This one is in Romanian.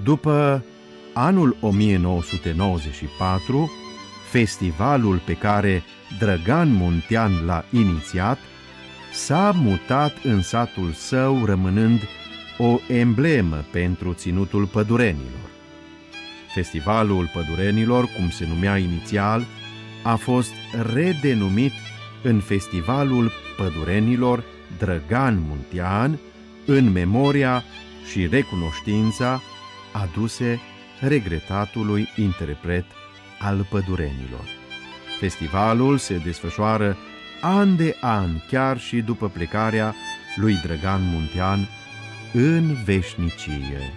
După anul 1994, festivalul pe care Drăgan Muntean l-a inițiat s-a mutat în satul său, rămânând o emblemă pentru ținutul pădurenilor. Festivalul pădurenilor, cum se numea inițial, a fost redenumit în Festivalul Pădurenilor Drăgan Muntean, în memoria și recunoștința aduse regretatului interpret al pădurenilor. Festivalul se desfășoară an de an, chiar și după plecarea lui Drăgan Muntean în veșnicie.